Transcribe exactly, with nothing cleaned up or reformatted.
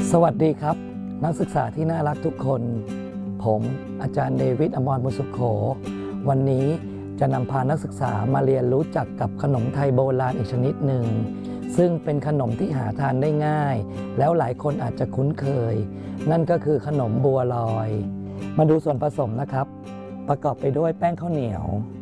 สวัสดีครับนักศึกษาที่น่ารักทุกคนผมอาจารย์เดวิดอมรบุญสุขโขวันนี้จะนำพานักศึกษามาเรียนรู้จักกับขนมไทยโบราณอีกชนิดหนึ่งซึ่งเป็นขนมที่หาทานได้ง่ายแล้วหลายคนอาจจะคุ้นเคยนั่นก็คือขนมบัวลอยมาดูส่วนผสมนะครับประกอบไปด้วยแป้งข้าวเหนียว